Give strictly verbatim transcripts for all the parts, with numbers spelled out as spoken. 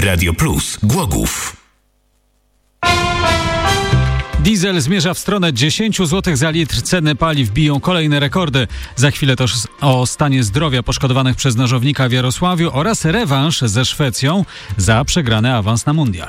Radio Plus Głogów. Diesel zmierza w stronę dziesięć złotych za litr. Ceny paliw biją kolejne rekordy. Za chwilę też o stanie zdrowia poszkodowanych przez nożownika w Jarosławiu oraz rewanż ze Szwecją za przegrany awans na mundial.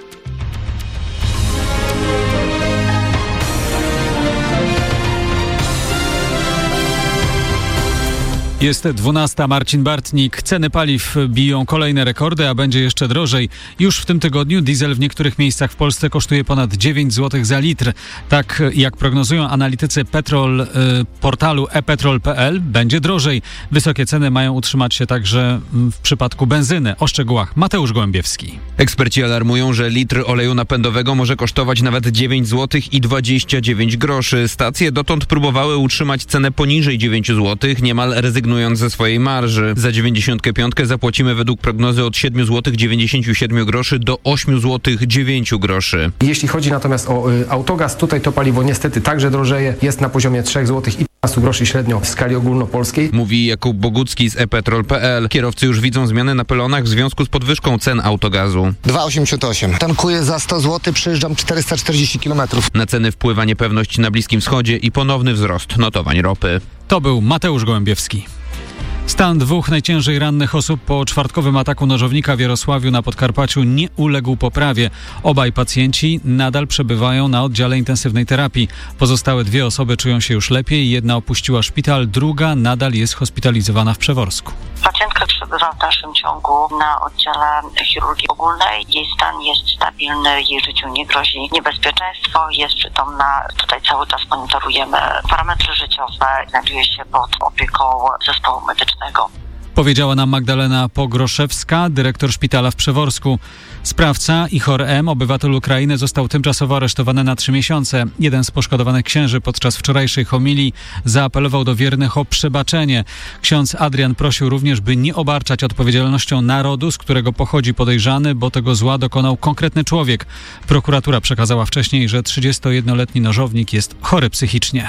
Jest dwunasta, Marcin Bartnik. Ceny paliw biją kolejne rekordy, a będzie jeszcze drożej. Już w tym tygodniu diesel w niektórych miejscach w Polsce kosztuje ponad dziewięć złotych za litr. Tak jak prognozują analitycy Petrol, y, portalu e petrol kropka p l, będzie drożej. Wysokie ceny mają utrzymać się także w przypadku benzyny. O szczegółach Mateusz Gołębiewski. Eksperci alarmują, że litr oleju napędowego może kosztować nawet dziewięć złotych i dwadzieścia dziewięć groszy. Stacje dotąd próbowały utrzymać cenę poniżej dziewięć złotych, niemal rezygnując ze swojej marży. Za dziewięćdziesiątkę pięć zapłacimy według prognozy od siedem złotych dziewięćdziesiąt siedem groszy do osiem złotych dziewięć groszy. Jeśli chodzi natomiast o y, autogaz, tutaj to paliwo niestety także drożeje. Jest na poziomie trzy złote piętnaście groszy średnio w skali ogólnopolskiej. Mówi Jakub Bogucki z e petrol kropka p l. Kierowcy już widzą zmiany na pylonach w związku z podwyżką cen autogazu. dwa osiemdziesiąt osiem. Tankuję za sto złotych, przejeżdżam czterysta czterdzieści kilometrów. Na ceny wpływa niepewność na Bliskim Wschodzie i ponowny wzrost notowań ropy. To był Mateusz Gołębiewski. Stan dwóch najciężej rannych osób po czwartkowym ataku nożownika w Jarosławiu na Podkarpaciu nie uległ poprawie. Obaj pacjenci nadal przebywają na oddziale intensywnej terapii. Pozostałe dwie osoby czują się już lepiej. Jedna opuściła szpital, druga nadal jest hospitalizowana w Przeworsku. Pacjentka przebywa w dalszym ciągu na oddziale chirurgii ogólnej. Jej stan jest stabilny, jej życiu nie grozi niebezpieczeństwo, jest przytomna. Tutaj cały czas monitorujemy parametry życiowe, znajduje się pod opieką zespołu medycznego. Powiedziała nam Magdalena Pogroszewska, dyrektor szpitala w Przeworsku. Sprawca, Ihor M., obywatel Ukrainy, został tymczasowo aresztowany na trzy miesiące. Jeden z poszkodowanych księży podczas wczorajszej homilii zaapelował do wiernych o przebaczenie. Ksiądz Adrian prosił również, by nie obarczać odpowiedzialnością narodu, z którego pochodzi podejrzany, bo tego zła dokonał konkretny człowiek. Prokuratura przekazała wcześniej, że trzydziestojednoletni nożownik jest chory psychicznie.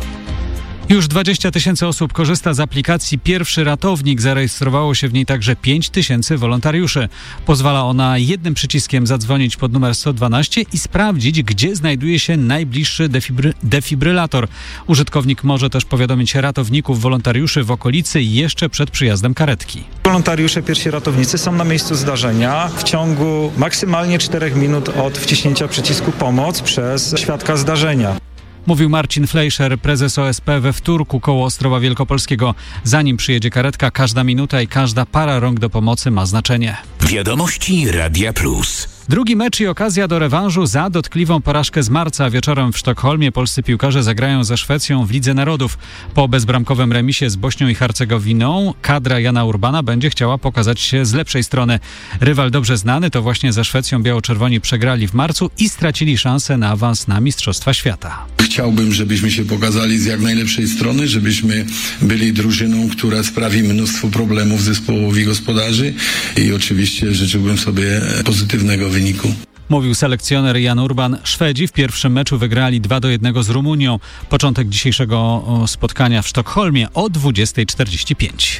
Już dwadzieścia tysięcy osób korzysta z aplikacji Pierwszy Ratownik. Zarejestrowało się w niej także pięć tysięcy wolontariuszy. Pozwala ona jednym przyciskiem zadzwonić pod numer sto dwanaście i sprawdzić, gdzie znajduje się najbliższy defibry- defibrylator. Użytkownik może też powiadomić ratowników, wolontariuszy w okolicy jeszcze przed przyjazdem karetki. Wolontariusze pierwsi ratownicy są na miejscu zdarzenia w ciągu maksymalnie czterech minut od wciśnięcia przycisku pomoc przez świadka zdarzenia. Mówił Marcin Fleischer, prezes O S P we Wtórku koło Ostrowa Wielkopolskiego. Zanim przyjedzie karetka, każda minuta i każda para rąk do pomocy ma znaczenie. Wiadomości Radia Plus. Drugi mecz i okazja do rewanżu za dotkliwą porażkę z marca. Wieczorem w Sztokholmie polscy piłkarze zagrają ze Szwecją w Lidze Narodów. Po bezbramkowym remisie z Bośnią i Hercegowiną kadra Jana Urbana będzie chciała pokazać się z lepszej strony. Rywal dobrze znany to właśnie ze Szwecją biało-czerwoni przegrali w marcu i stracili szansę na awans na Mistrzostwa Świata. Chciałbym, żebyśmy się pokazali z jak najlepszej strony, żebyśmy byli drużyną, która sprawi mnóstwo problemów zespołowi gospodarzy i oczywiście życzyłbym sobie pozytywnego wyniku. Mówił selekcjoner Jan Urban. Szwedzi w pierwszym meczu wygrali dwa do jednego z Rumunią. Początek dzisiejszego spotkania w Sztokholmie o dwudziesta czterdzieści pięć.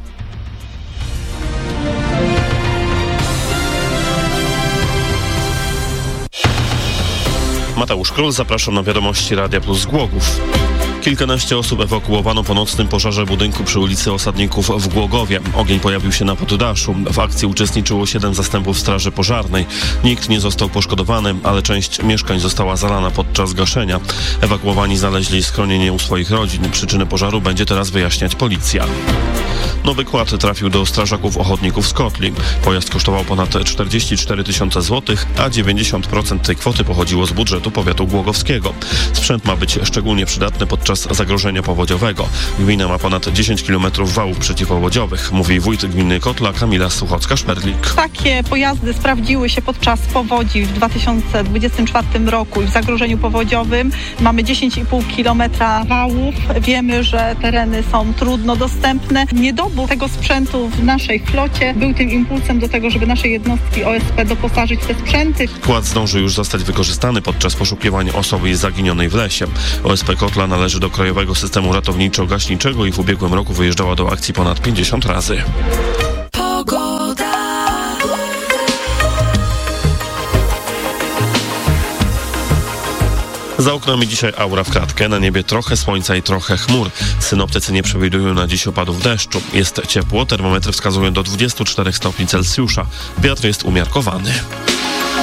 Mateusz Król, zapraszam na wiadomości Radia Plus z Głogów. Kilkanaście osób ewakuowano po nocnym pożarze budynku przy ulicy Osadników w Głogowie. Ogień pojawił się na poddaszu. W akcji uczestniczyło siedem zastępów straży pożarnej. Nikt nie został poszkodowany, ale część mieszkań została zalana podczas gaszenia. Ewakuowani znaleźli schronienie u swoich rodzin. Przyczynę pożaru będzie teraz wyjaśniać policja. Nowy kład trafił do strażaków ochotników z Kotli. Pojazd kosztował ponad czterdzieści cztery tysiące złotych, a dziewięćdziesiąt procent tej kwoty pochodziło z budżetu powiatu głogowskiego. Sprzęt ma być szczególnie przydatny podczas zagrożenia powodziowego. Gmina ma ponad dziesięć kilometrów wałów przeciwpowodziowych, mówi wójt gminy Kotla Kamila Suchocka-Szperlik. Takie pojazdy sprawdziły się podczas powodzi w dwa tysiące dwudziestym czwartym roku i w zagrożeniu powodziowym. Mamy dziesięć i pół kilometra wałów. Wiemy, że tereny są trudno dostępne. Niedobór tego sprzętu w naszej flocie był tym impulsem do tego, żeby nasze jednostki O S P doposażyć w te sprzęty. Kład zdążył już zostać wykorzystany podczas poszukiwań osoby zaginionej w lesie. O S P Kotla należy do Krajowego Systemu Ratowniczo-Gaśniczego i w ubiegłym roku wyjeżdżała do akcji ponad pięćdziesiąt razy. Pogoda. Za oknami dzisiaj aura w kratkę, na niebie trochę słońca i trochę chmur. Synoptycy nie przewidują na dziś opadów deszczu. Jest ciepło, termometry wskazują do dwudziestu czterech stopni Celsjusza. Wiatr jest umiarkowany.